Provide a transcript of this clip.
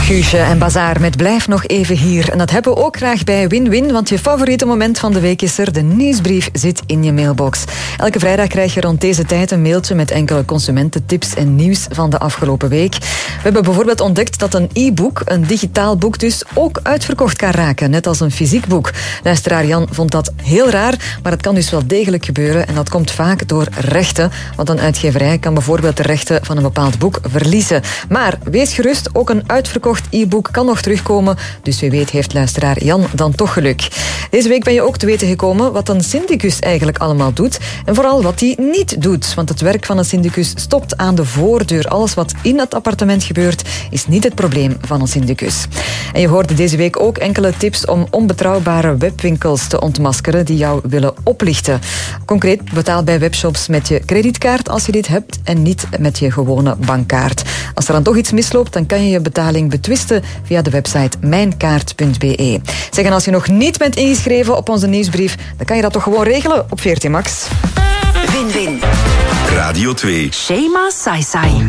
Guusje en Bazaar met Blijf nog even hier. En dat hebben we ook graag bij Win-Win, want je favoriete moment van de week is er. De nieuwsbrief zit in je mailbox. Elke vrijdag krijg je rond deze tijd een mailtje met enkele consumententips en nieuws van de afgelopen week. We hebben bijvoorbeeld ontdekt dat een e-book, een digitaal boek dus, ook uitverkocht kan raken, net als een fysiek boek. Luisteraar Jan vond dat heel raar, maar het kan dus wel degelijk gebeuren en dat komt vaak door rechten, want een uitgeverij kan bijvoorbeeld de rechten van een bepaald boek verliezen. Maar wees gerust, ook een uitverkocht e-book kan nog terugkomen, dus wie weet heeft luisteraar Jan dan toch geluk. Deze week ben je ook te weten gekomen wat een syndicus eigenlijk allemaal doet en vooral wat hij niet doet, want het werk van een syndicus stopt aan de voordeur. Alles wat in het appartement gebeurt is niet het probleem van een syndicus. En je hoorde deze week ook enkele tips om onbetrouwbare webwinkels te ontmaskeren die jou willen oplichten. Concreet, betaal bij webshops met je creditkaart als je dit hebt en niet met je gewone bankkaart. Als er dan toch iets misloopt, dan kan je je betaling betwisten via de website mijnkaart.be. Zeg, en als je nog niet bent ingeschreven op onze nieuwsbrief, dan kan je dat toch gewoon regelen op 14 Max. Win-win. Radio 2. Shema Sai Sai.